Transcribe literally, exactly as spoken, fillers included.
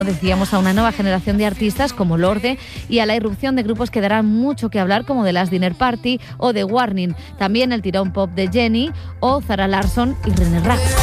Decíamos a una nueva generación de artistas como Lorde y a la irrupción de grupos que darán mucho que hablar como The Last Dinner Party o The Warning. También el tirón pop de Jenny o Zara Larsson y René Rapp.